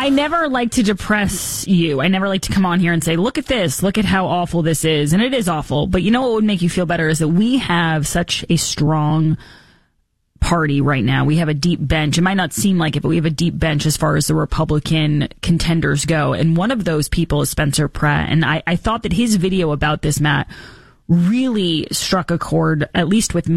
I never like to depress you. I never like to come on here and say, look at this, look at how awful this is. And it is awful. But you know what would make you feel better is that we have such a strong party right now. We have a deep bench. It might not seem like it, but we have a deep bench as far as the Republican contenders go. And one of those people is Spencer Pratt. And I thought that his video about this, Matt, really struck a chord, at least with me.